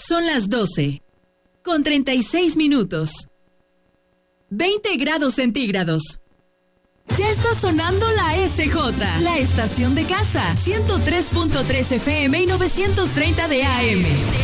Son las 12, con 36 minutos. 20 grados centígrados. Ya está sonando la SJ, la estación de casa, 103.3 FM y 930 de AM.